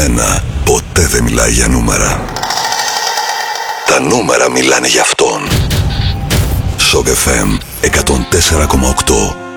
μένα ποτέ δεν μιλάει για νούμερα. Τα νούμερα μιλάνε για αυτόν. Shock FM 104,8.